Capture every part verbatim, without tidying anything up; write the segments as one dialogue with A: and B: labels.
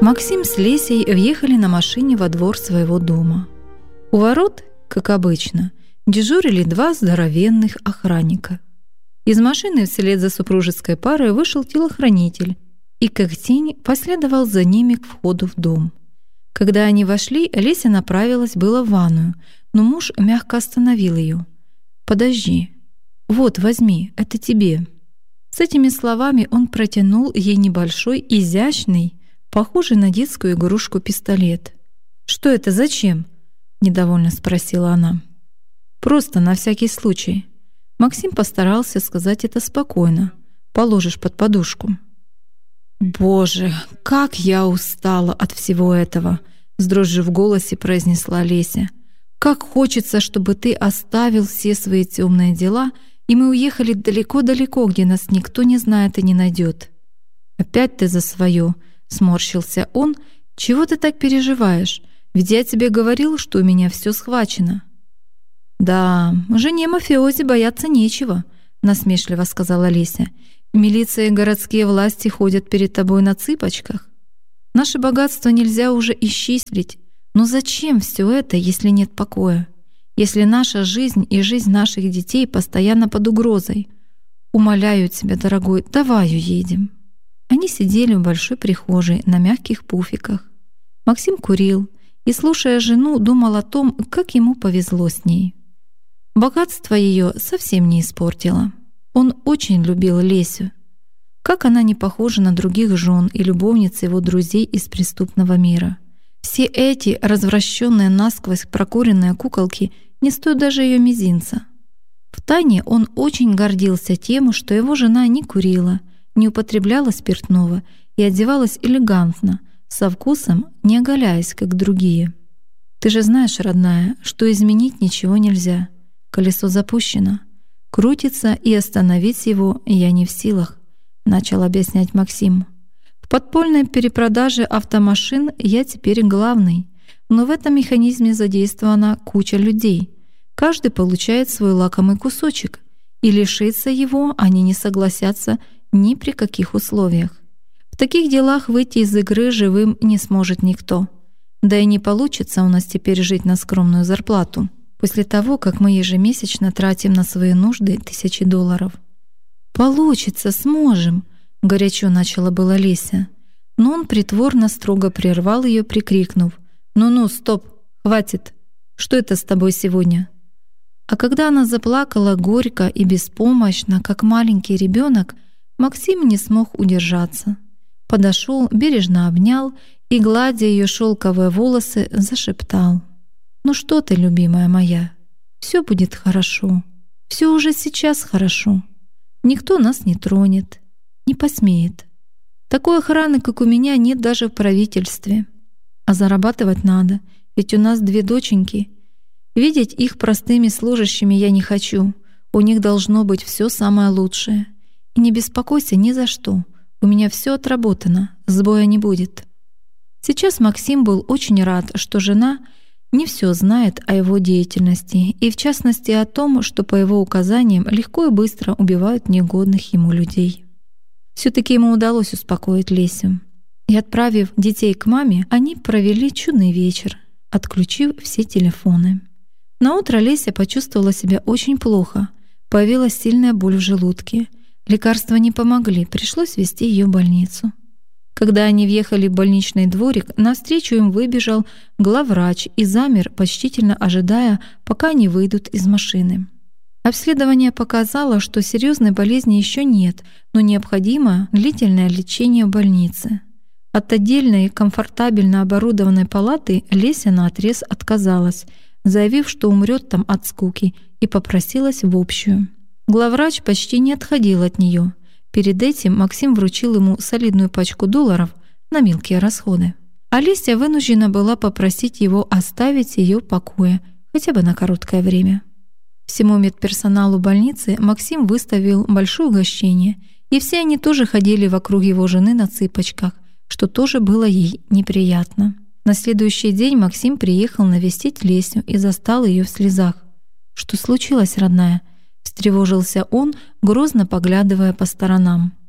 A: Максим с Лесей въехали на машине во двор своего дома. У ворот, как обычно, дежурили два здоровенных охранника. Из машины вслед за супружеской парой вышел телохранитель и как тень последовал за ними к входу в дом. Когда они вошли, Леся направилась было в ванную, но муж мягко остановил ее. «Подожди. Вот, возьми, это тебе». С этими словами он протянул ей небольшой, изящный, похожий на детскую игрушку пистолет. «Что это, зачем?» — недовольно спросила она. «Просто на всякий случай». Максим постарался сказать это спокойно. «Положишь под подушку». «Боже, как я устала от всего этого!» — с дрожью в голосе произнесла Леся. «Как хочется, чтобы ты оставил все свои темные дела, и мы уехали далеко-далеко, где нас никто не знает и не найдет». «Опять ты за свое!» — сморщился он. «Чего ты так переживаешь? Ведь я тебе говорил, что у меня все схвачено». «Да, жене мафиози бояться нечего», — насмешливо сказала Леся. «Милиция и городские власти ходят перед тобой на цыпочках. Наше богатство нельзя уже исчислить. Но зачем все это, если нет покоя? Если наша жизнь и жизнь наших детей постоянно под угрозой? Умоляю тебя, дорогой, давай уедем». Они сидели в большой прихожей на мягких пуфиках. Максим курил и, слушая жену, думал о том, как ему повезло с ней. Богатство ее совсем не испортило. Он очень любил Лесю. Как она не похожа на других жен и любовниц его друзей из преступного мира. Все эти развращенные насквозь прокуренные куколки не стоят даже ее мизинца. Втайне он очень гордился тем, что его жена не курила, не употребляла спиртного и одевалась элегантно, со вкусом, не оголяясь, как другие. «Ты же знаешь, родная, что изменить ничего нельзя. Колесо запущено. Крутится, и остановить его я не в силах», — начал объяснять Максим. «В подпольной перепродаже автомашин я теперь главный, но в этом механизме задействована куча людей. Каждый получает свой лакомый кусочек, и лишиться его они не согласятся ни при каких условиях. В таких делах выйти из игры живым не сможет никто. Да и не получится у нас теперь жить на скромную зарплату, после того, как мы ежемесячно тратим на свои нужды тысячи долларов». «Получится, сможем», — горячо начала была Леся. Но он притворно строго прервал ее, прикрикнув: «Ну-ну, стоп, хватит! Что это с тобой сегодня?» А когда она заплакала горько и беспомощно, как маленький ребенок, Максим не смог удержаться. Подошел, бережно обнял и, гладя ее шелковые волосы, зашептал: «Ну что ты, любимая моя, все будет хорошо, все уже сейчас хорошо. Никто нас не тронет, не посмеет. Такой охраны, как у меня, нет даже в правительстве. А зарабатывать надо, ведь у нас две доченьки. Видеть их простыми служащими я не хочу. У них должно быть все самое лучшее. И не беспокойся ни за что. У меня все отработано, сбоя не будет». Сейчас Максим был очень рад, что жена не все знает о его деятельности, и в частности о том, что по его указаниям легко и быстро убивают негодных ему людей. Все-таки ему удалось успокоить Лесю. И, отправив детей к маме, они провели чудный вечер, отключив все телефоны. Наутро Леся почувствовала себя очень плохо. Появилась сильная боль в желудке. Лекарства не помогли, пришлось везти ее в больницу. Когда они въехали в больничный дворик, навстречу им выбежал главврач и замер, почтительно ожидая, пока они выйдут из машины. Обследование показало, что серьезной болезни еще нет, но необходимо длительное лечение в больнице. От отдельной комфортабельно оборудованной палаты Леся наотрез отказалась, заявив, что умрет там от скуки, и попросилась в общую. Главврач почти не отходил от нее. Перед этим Максим вручил ему солидную пачку долларов на мелкие расходы. А Леся вынуждена была попросить его оставить ее в покое хотя бы на короткое время. Всему медперсоналу больницы Максим выставил большое угощение, и все они тоже ходили вокруг его жены на цыпочках, что тоже было ей неприятно. На следующий день Максим приехал навестить Лесю и застал ее в слезах. «Что случилось, родная?» — встревожился он, грозно поглядывая по сторонам.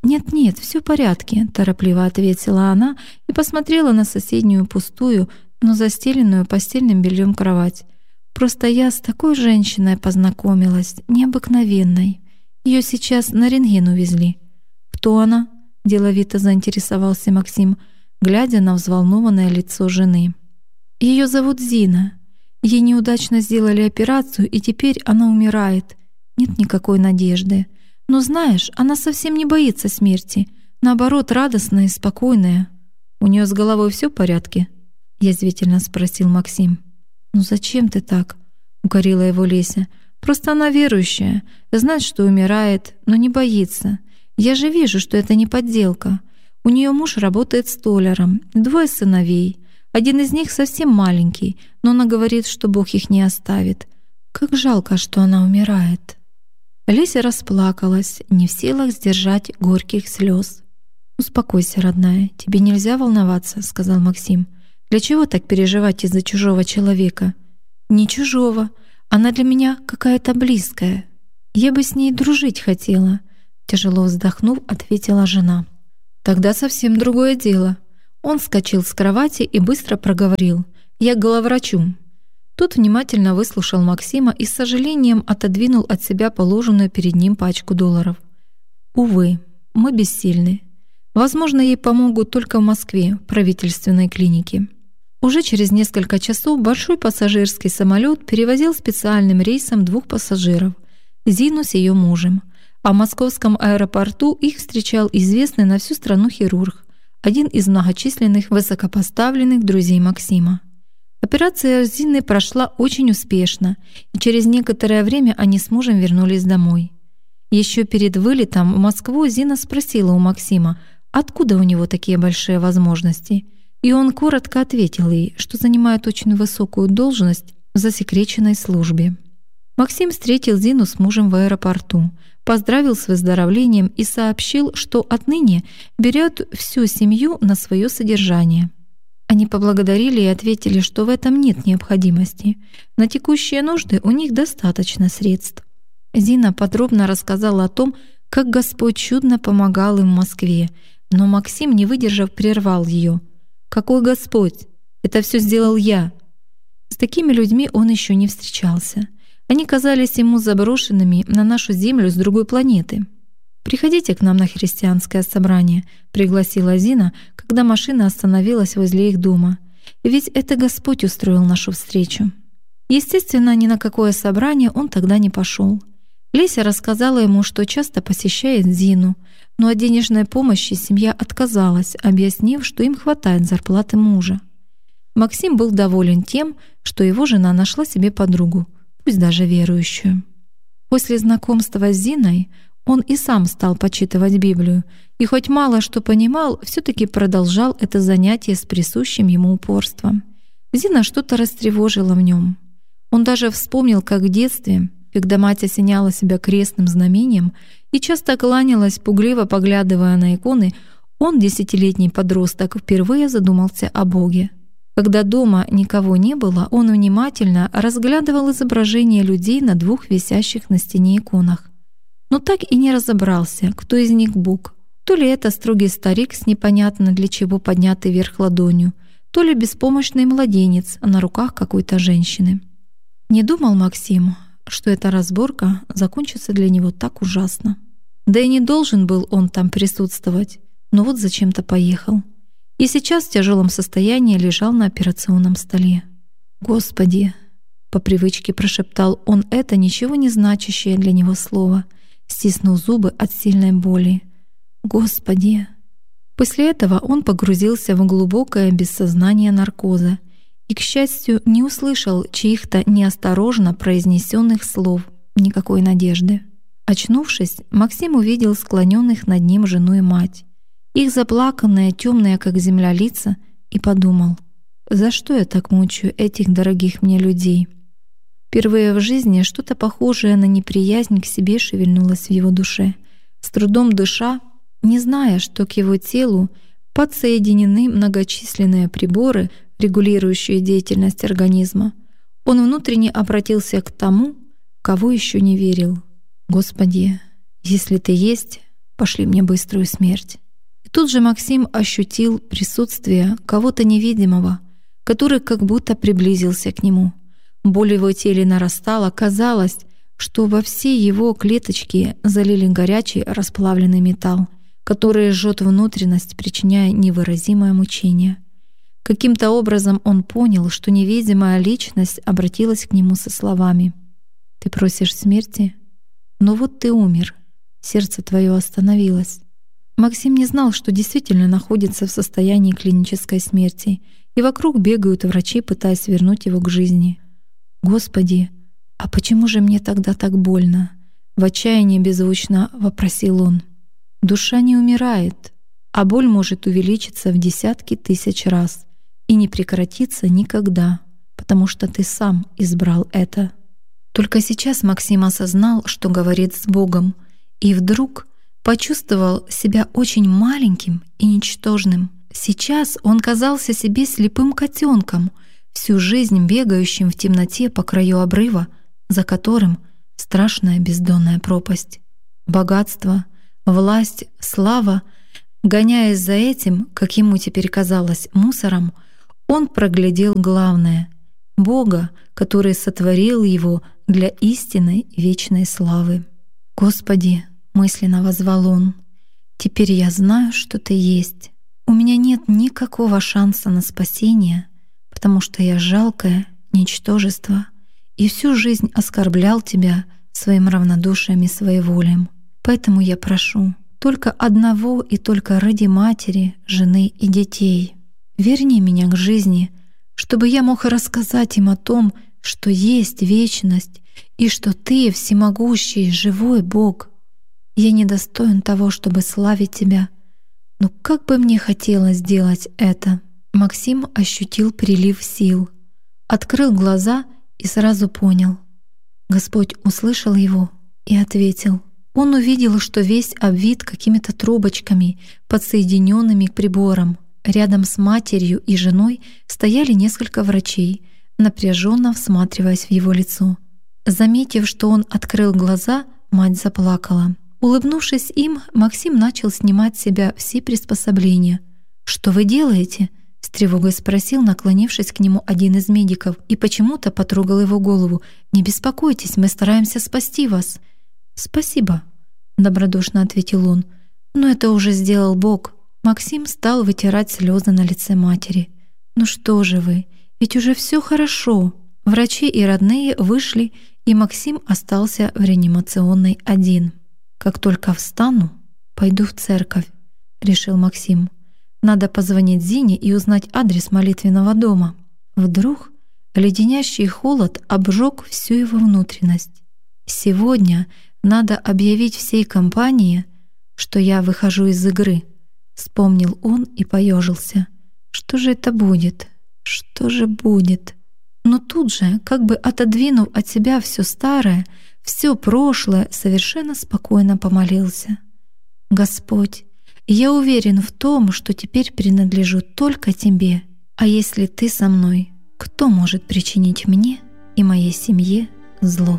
A: «Нет-нет, все в порядке», — торопливо ответила она и посмотрела на соседнюю пустую, но застеленную постельным бельем кровать. «Просто я с такой женщиной познакомилась, необыкновенной. Ее сейчас на рентген увезли». «Кто она?» — деловито заинтересовался Максим, глядя на взволнованное лицо жены. «Ее зовут Зина. Ей неудачно сделали операцию, и теперь она умирает. Нет никакой надежды. Но знаешь, она совсем не боится смерти. Наоборот, радостная и спокойная». «У нее с головой все в порядке?» — язвительно спросил Максим. «Ну зачем ты так?» — укорила его Леся. «Просто она верующая, знает, что умирает, но не боится. Я же вижу, что это не подделка. У нее муж работает столяром, двое сыновей. Один из них совсем маленький, но она говорит, что Бог их не оставит. Как жалко, что она умирает». Леся расплакалась, не в силах сдержать горьких слез. «Успокойся, родная, тебе нельзя волноваться», — сказал Максим. «Для чего так переживать из-за чужого человека?» «Не чужого. Она для меня какая-то близкая. Я бы с ней дружить хотела», — тяжело вздохнув, ответила жена. «Тогда совсем другое дело». Он вскочил с кровати и быстро проговорил: «Я к главврачу». Тот внимательно выслушал Максима и с сожалением отодвинул от себя положенную перед ним пачку долларов. «Увы, мы бессильны. Возможно, ей помогут только в Москве, в правительственной клинике». Уже через несколько часов большой пассажирский самолет перевозил специальным рейсом двух пассажиров — Зину с ее мужем, а в московском аэропорту их встречал известный на всю страну хирург, один из многочисленных высокопоставленных друзей Максима. Операция Зины прошла очень успешно, и через некоторое время они с мужем вернулись домой. Еще перед вылетом в Москву Зина спросила у Максима, откуда у него такие большие возможности, и он коротко ответил ей, что занимает очень высокую должность в засекреченной службе. Максим встретил Зину с мужем в аэропорту, поздравил с выздоровлением и сообщил, что отныне берет всю семью на свое содержание. Они поблагодарили и ответили, что в этом нет необходимости. На текущие нужды у них достаточно средств. Зина подробно рассказала о том, как Господь чудно помогал им в Москве, но Максим, не выдержав, прервал ее. «Какой Господь? Это все сделал я». С такими людьми он еще не встречался. Они казались ему заброшенными на нашу землю с другой планеты. «Приходите к нам на христианское собрание», — пригласила Зина, когда машина остановилась возле их дома. «Ведь это Господь устроил нашу встречу». Естественно, ни на какое собрание он тогда не пошел. Леся рассказала ему, что часто посещает Зину, но от денежной помощи семья отказалась, объяснив, что им хватает зарплаты мужа. Максим был доволен тем, что его жена нашла себе подругу, пусть даже верующую. После знакомства с Зиной он и сам стал почитывать Библию, и хоть мало что понимал, все-таки продолжал это занятие с присущим ему упорством. Зина что-то растревожила в нем. Он даже вспомнил, как в детстве, когда мать осеняла себя крестным знамением и часто кланялась, пугливо поглядывая на иконы, он, десятилетний подросток, впервые задумался о Боге. Когда дома никого не было, он внимательно разглядывал изображения людей на двух висящих на стене иконах. Но так и не разобрался, кто из них Бог. То ли это строгий старик с непонятно для чего поднятой вверх ладонью, то ли беспомощный младенец на руках какой-то женщины. Не думал Максим, что эта разборка закончится для него так ужасно. Да и не должен был он там присутствовать, но вот зачем-то поехал. И сейчас в тяжелом состоянии лежал на операционном столе. «Господи!» — по привычке прошептал он это ничего не значащее для него слово, стиснув зубы от сильной боли. «Господи!» После этого он погрузился в глубокое бессознание наркоза и, к счастью, не услышал чьих-то неосторожно произнесенных слов, никакой надежды. Очнувшись, Максим увидел склоненных над ним жену и мать, их заплаканные, темные, как земля, лица, и подумал: за что я так мучаю этих дорогих мне людей? Впервые в жизни что-то похожее на неприязнь к себе шевельнулось в его душе. С трудом дыша, не зная, что к его телу подсоединены многочисленные приборы, регулирующие деятельность организма, он внутренне обратился к тому, в кого еще не верил. «Господи, если Ты есть, пошли мне быструю смерть». И тут же Максим ощутил присутствие кого-то невидимого, который как будто приблизился к нему. Боль в его теле нарастала, казалось, что во все его клеточки залили горячий расплавленный металл, который жжет внутренность, причиняя невыразимое мучение. Каким-то образом он понял, что невидимая личность обратилась к нему со словами: «Ты просишь смерти? Но вот ты умер, сердце твое остановилось». Максим не знал, что действительно находится в состоянии клинической смерти, и вокруг бегают врачи, пытаясь вернуть его к жизни. «Господи, а почему же мне тогда так больно?» — в отчаянии беззвучно вопросил он. «Душа не умирает, а боль может увеличиться в десятки тысяч раз и не прекратиться никогда, потому что ты сам избрал это». Только сейчас Максим осознал, что говорит с Богом, и вдруг почувствовал себя очень маленьким и ничтожным. Сейчас он казался себе слепым котенком, всю жизнь бегающим в темноте по краю обрыва, за которым страшная бездонная пропасть. Богатство, власть, слава, гоняясь за этим, как ему теперь казалось, мусором, он проглядел главное — Бога, который сотворил его для истинной вечной славы. «Господи», — мысленно воззвал он, — «теперь я знаю, что Ты есть. У меня нет никакого шанса на спасение, потому что я жалкое ничтожество и всю жизнь оскорблял Тебя своим равнодушием и своеволием. Поэтому я прошу только одного и только ради матери, жены и детей. Верни меня к жизни, чтобы я мог рассказать им о том, что есть вечность и что Ты всемогущий, живой Бог. Я недостоин того, чтобы славить Тебя, но как бы мне хотелось сделать это». Максим ощутил прилив сил, открыл глаза и сразу понял. Господь услышал его и ответил. Он увидел, что весь обвит какими-то трубочками, подсоединенными к приборам. Рядом с матерью и женой стояли несколько врачей, напряженно всматриваясь в его лицо. Заметив, что он открыл глаза, мать заплакала. Улыбнувшись им, Максим начал снимать с себя все приспособления. «Что вы делаете?» — с тревогой спросил, наклонившись к нему один из медиков, и почему-то потрогал его голову. «Не беспокойтесь, мы стараемся спасти вас». «Спасибо», — добродушно ответил он. «Но это уже сделал Бог». Максим стал вытирать слезы на лице матери. «Ну что же вы, ведь уже все хорошо». Врачи и родные вышли, и Максим остался в реанимационной один. «Как только встану, пойду в церковь», — решил Максим. «Надо позвонить Зине и узнать адрес молитвенного дома». Вдруг леденящий холод обжег всю его внутренность. «Сегодня надо объявить всей компании, что я выхожу из игры», — вспомнил он и поежился. «Что же это будет? Что же будет?» Но тут же, как бы отодвинув от себя все старое, все прошлое, совершенно спокойно помолился. «Господь, я уверен в том, что теперь принадлежу только Тебе. А если Ты со мной, кто может причинить мне и моей семье зло?»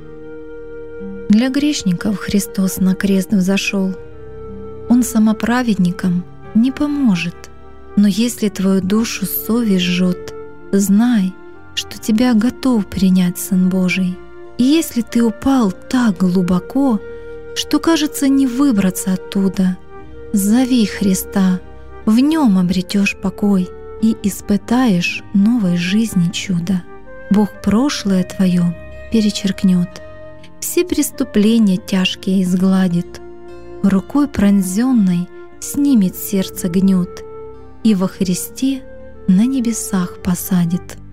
A: Для грешников Христос на крест взошел. Он самоправедникам не поможет. Но если твою душу совесть жжет, знай, что тебя готов принять Сын Божий. И если ты упал так глубоко, что, кажется, не выбраться оттуда, зови Христа, в Нем обретешь покой и испытаешь новой жизни чудо. Бог прошлое твое перечеркнет, все преступления тяжкие изгладит, рукой пронзенной снимет сердце гнет и во Христе на небесах посадит.